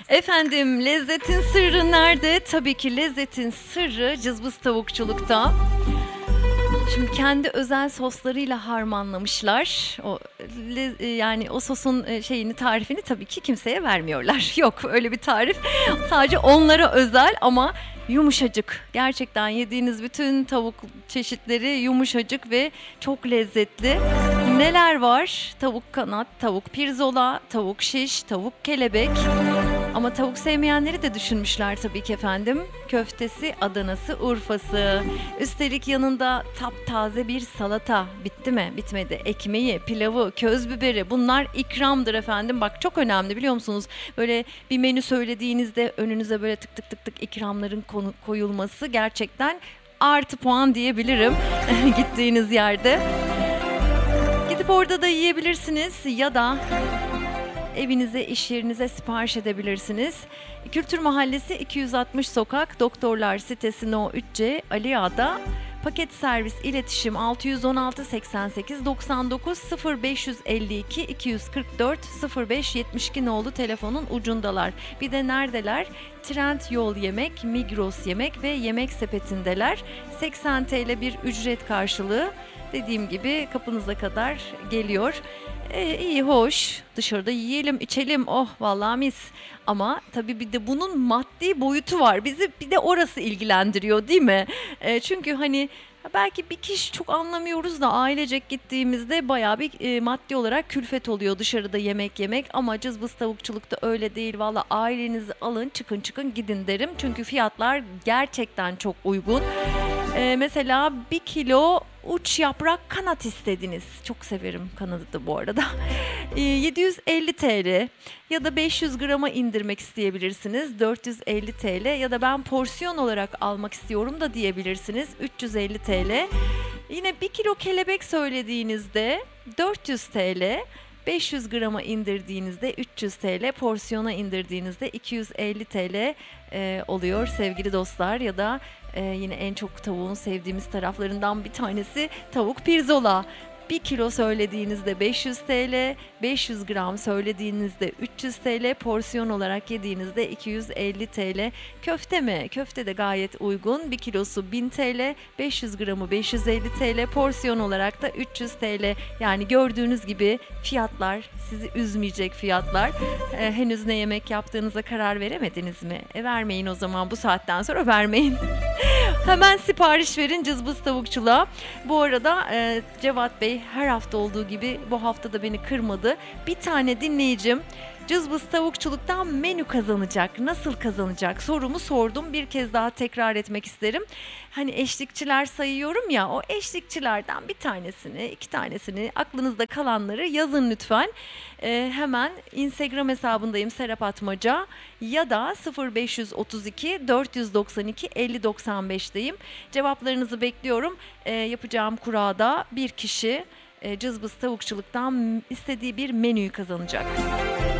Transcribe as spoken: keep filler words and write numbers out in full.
Efendim, lezzetin sırrı nerede? Tabii ki lezzetin sırrı cızbız tavukçulukta. Şimdi kendi özel soslarıyla harmanlamışlar. O le- yani o sosun e, şeyini tarifini tabii ki kimseye vermiyorlar. Yok öyle bir tarif. Sadece onlara özel ama yumuşacık. Gerçekten yediğiniz bütün tavuk çeşitleri yumuşacık ve çok lezzetli. Neler var? Tavuk kanat, tavuk pirzola, tavuk şiş, tavuk kelebek. Ama tavuk sevmeyenleri de düşünmüşler tabii ki efendim. Köftesi, Adanası, Urfası. Üstelik yanında taptaze bir salata. Bitti mi? Bitmedi. Ekmeği, pilavı, köz biberi, bunlar ikramdır efendim. Bak çok önemli, biliyor musunuz? Böyle bir menü söylediğinizde önünüze böyle tık tık tık tık ikramların konu- koyulması gerçekten artı puan diyebilirim gittiğiniz yerde. Gidip orada da yiyebilirsiniz ya da evinize, iş yerinize sipariş edebilirsiniz. Kültür Mahallesi iki yüz altmış Sokak, Doktorlar Sitesi No üç C, Ali Ağa'da. Paket servis iletişim altı yüz on altı seksen sekiz doksan dokuz sıfır beş yüz elli iki iki yüz kırk dört sıfır beş yetmiş iki nolu telefonun ucundalar. Bir de neredeler? Trend Yol Yemek, Migros Yemek ve Yemek Sepeti'ndeler. seksen TL bir ücret karşılığı. Dediğim gibi kapınıza kadar geliyor. Ee, iyi hoş, dışarıda yiyelim içelim, oh vallahi mis. Ama tabii bir de bunun maddi boyutu var, bizi bir de orası ilgilendiriyor değil mi? Ee, çünkü hani belki bir kişi çok anlamıyoruz da ailecek gittiğimizde bayağı bir e, maddi olarak külfet oluyor dışarıda yemek yemek. Ama cızbız tavukçulukta öyle değil, valla ailenizi alın çıkın çıkın gidin derim. Çünkü fiyatlar gerçekten çok uygun. Ee, mesela bir kilo uç yaprak kanat istediniz. Çok severim kanadı da bu arada. Ee, yedi yüz elli TL ya da beş yüz grama indirmek isteyebilirsiniz. dört yüz elli TL ya da ben porsiyon olarak almak istiyorum da diyebilirsiniz. üç yüz elli TL. Yine bir kilo kelebek söylediğinizde dört yüz TL. beş yüz grama indirdiğinizde üç yüz TL, porsiyona indirdiğinizde iki yüz elli TL e, oluyor sevgili dostlar. Ya da e, yine en çok tavuğun sevdiğimiz taraflarından bir tanesi tavuk pirzola. bir kilo söylediğinizde beş yüz TL, beş yüz gram söylediğinizde üç yüz TL, porsiyon olarak yediğinizde iki yüz elli TL. Köfte mi? Köfte de gayet uygun. bir kilosu bin TL, beş yüz gramı beş yüz elli TL, porsiyon olarak da üç yüz TL. Yani gördüğünüz gibi fiyatlar sizi üzmeyecek fiyatlar. Ee, henüz ne yemek yaptığınıza karar veremediniz mi? E vermeyin o zaman, bu saatten sonra vermeyin. Hemen sipariş verin cızbız tavukçuluğa. Bu arada e, Cevat Bey her hafta olduğu gibi bu hafta da beni kırmadı. Bir tane dinleyicim cızbız tavukçuluktan menü kazanacak. Nasıl kazanacak sorumu sordum. Bir kez daha tekrar etmek isterim. Hani eşlikçiler sayıyorum ya, o eşlikçilerden bir tanesini, iki tanesini, aklınızda kalanları yazın lütfen. Ee, hemen Instagram hesabındayım Serap Atmaca ya da sıfır beş otuz iki dört yüz doksan iki elli doksan beş'teyim. Cevaplarınızı bekliyorum. Ee, yapacağım kurada bir kişi e, cızbız tavukçuluktan istediği bir menüyü kazanacak.